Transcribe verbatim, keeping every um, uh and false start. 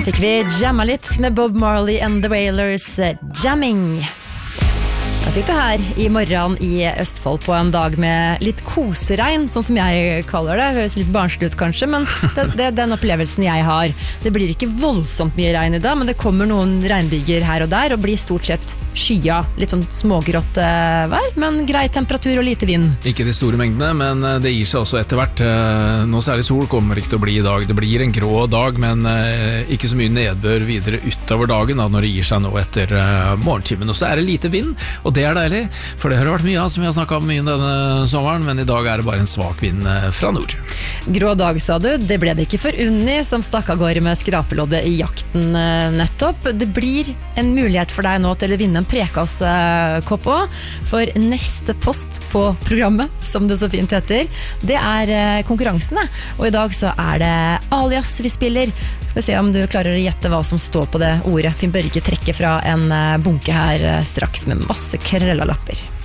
Fikk vi jamma litt med Bob Marley and the Wailers Jamming. Da fikk du her i morgen i Østfold på en dag med litt koseregn, sånn som jeg kaller det. Høres litt barnslig ut kanskje, men det, det er den opplevelsen jeg har. Det blir ikke voldsomt mye regn i dag, men det kommer noen regnbyger her og der, og blir stort sett skya, litt sånn smågrått eh, vær, men grei temperatur og lite vind. Ikke de store mengdene, men det gir seg også etter hvert. Nå særlig sol kommer ikke til å bli i dag. Det blir en grå dag, men eh, ikke så mye nedbør videre utover dagen da, når det gir seg nå etter eh, morgentimen. Og så er det lite vind, og det er deilig, for det har vært mye av som vi har snakket om mye denne sommeren, men i dag er det bare en svak vind fra nord. Grå dag, sa du. Det ble det ikke for Unni, som stakk av gårde med skrapeloddet i jakten nettopp. Det blir en mulighet for deg nå til å vinne en prekaskopp også, for neste post på programmet, som det så fint heter, det er konkurransene. Og i dag så er det alias vi spiller. Skal se om du klarer å gjette hva som står på det ordet. Finn Børge trekker fra en bunke her straks med masse krøllalapper.